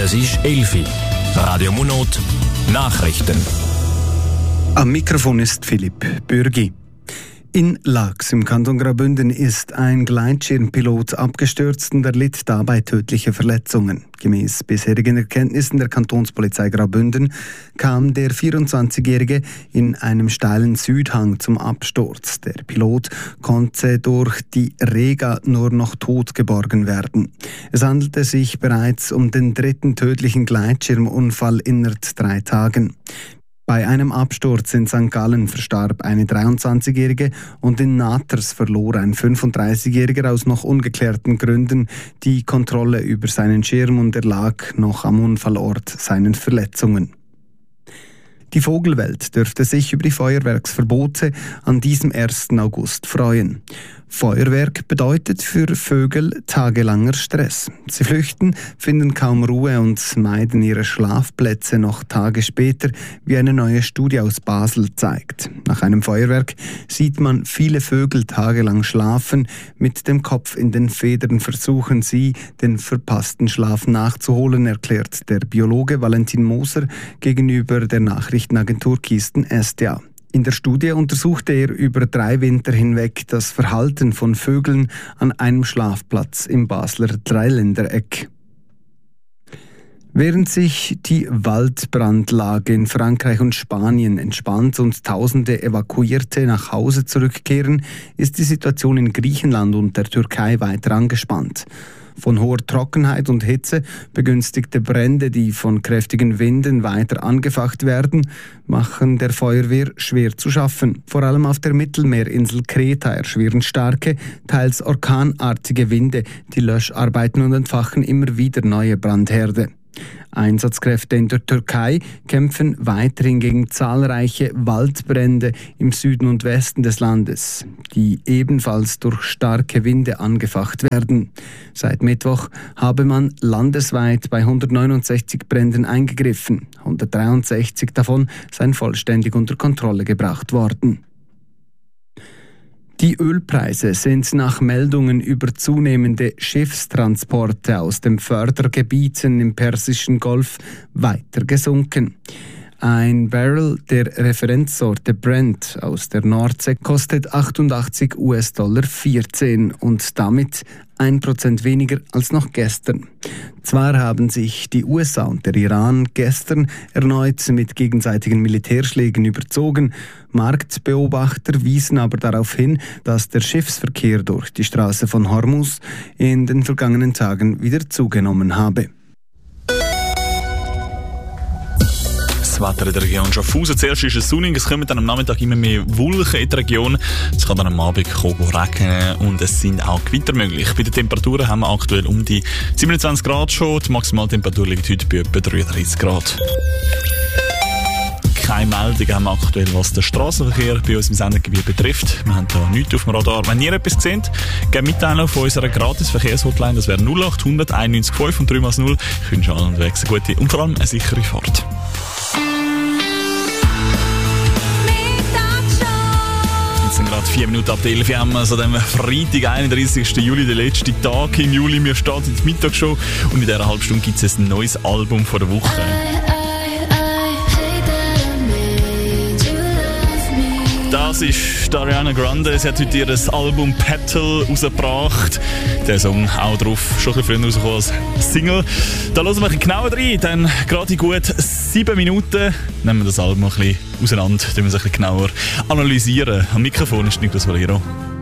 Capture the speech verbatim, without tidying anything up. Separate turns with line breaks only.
Es ist Elfi. Radio Munot Nachrichten.
Am Mikrofon ist Philipp Bürgi. In Laax im Kanton Graubünden ist ein Gleitschirmpilot abgestürzt und erlitt dabei tödliche Verletzungen. Gemäß bisherigen Erkenntnissen der Kantonspolizei Graubünden kam der vierundzwanzigjährige in einem steilen Südhang zum Absturz. Der Pilot konnte durch die Rega nur noch tot geborgen werden. Es handelte sich bereits um den dritten tödlichen Gleitschirmunfall innerhalb drei Tagen. Bei einem Absturz in Sankt Gallen verstarb eine dreiundzwanzigjährige und in Naters verlor ein fünfunddreißigjähriger aus noch ungeklärten Gründen die Kontrolle über seinen Schirm und erlag noch am Unfallort seinen Verletzungen. Die Vogelwelt dürfte sich über die Feuerwerksverbote an diesem ersten August freuen. Feuerwerk bedeutet für Vögel tagelanger Stress. Sie flüchten, finden kaum Ruhe und meiden ihre Schlafplätze noch Tage später, wie eine neue Studie aus Basel zeigt. Nach einem Feuerwerk sieht man viele Vögel tagelang schlafen. Mit dem Kopf in den Federn versuchen sie, den verpassten Schlaf nachzuholen, erklärt der Biologe Valentin Moser gegenüber der Nachrichtenagentur Kisten S D A. In der Studie untersuchte er über drei Winter hinweg das Verhalten von Vögeln an einem Schlafplatz im Basler Dreiländereck. Während sich die Waldbrandlage in Frankreich und Spanien entspannt und Tausende Evakuierte nach Hause zurückkehren, ist die Situation in Griechenland und der Türkei weiter angespannt. Von hoher Trockenheit und Hitze begünstigte Brände, die von kräftigen Winden weiter angefacht werden, machen der Feuerwehr schwer zu schaffen. Vor allem auf der Mittelmeerinsel Kreta erschweren starke, teils orkanartige Winde die Löscharbeiten und entfachen immer wieder neue Brandherde. Einsatzkräfte in der Türkei kämpfen weiterhin gegen zahlreiche Waldbrände im Süden und Westen des Landes, die ebenfalls durch starke Winde angefacht werden. Seit Mittwoch habe man landesweit bei hundertneunundsechzig Bränden eingegriffen. hundertdreiundsechzig davon seien vollständig unter Kontrolle gebracht worden. Die Ölpreise sind nach Meldungen über zunehmende Schiffstransporte aus den Fördergebieten im Persischen Golf weiter gesunken. Ein Barrel der Referenzsorte Brent aus der Nordsee kostet achtundachtzig US-Dollar vierzehn und damit ein Prozent weniger als noch gestern. Zwar haben sich die U S A und der Iran gestern erneut mit gegenseitigen Militärschlägen überzogen. Marktbeobachter wiesen aber darauf hin, dass der Schiffsverkehr durch die Straße von Hormuz in den vergangenen Tagen wieder zugenommen habe.
Das Wetter in der Region Schaffhausen. Zuerst ist es sonnig, es kommen dann am Nachmittag immer mehr Wolken in der Region. Es kann dann am Abend regnen und es sind auch Gewitter möglich. Bei den Temperaturen haben wir aktuell um die siebenundzwanzig Grad schon. Die Maximaltemperatur liegt heute bei etwa dreiunddreißig Grad. Keine Meldungen haben wir aktuell, was den Strassenverkehr bei uns im Sendegebiet betrifft. Wir haben da nichts auf dem Radar. Wenn ihr etwas seht, gebt Mitteilung auf unserer Gratis-Verkehrshotline. Das wäre null acht hundert einundneunzig fünf und drei mal null. Ich wünsche allen unterwegs eine gute und vor allem eine sichere Fahrt. Gerade vier Minuten ab der elf haben wir so dem Freitag, einunddreißigsten Juli, der letzte Tag im Juli. Wir starten ins Mittagsshow und in dieser halben Stunde gibt es ein neues Album von der Woche. Das ist Ariana Grande. Sie hat heute ihr Album Petal rausgebracht. Der Song auch drauf, schon ein bisschen früher rausgekommen als Single. Da hören wir ein bisschen genauer rein, dann gerade in gut sieben Minuten nehmen wir das Album ein bisschen auseinander, damit wir es ein bisschen genauer analysieren. Am Mikrofon ist Niklas Valero.